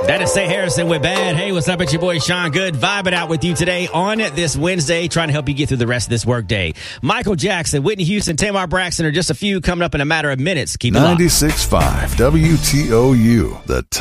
That is Say Harrison with Bad. Hey, what's up? It's your boy Sean Good, vibing out with you today on this Wednesday, trying to help you get through the rest of this workday. Michael Jackson, Whitney Houston, Tamar Braxton are just a few coming up in a matter of minutes. Keep it locked. 96.5 WTOU, the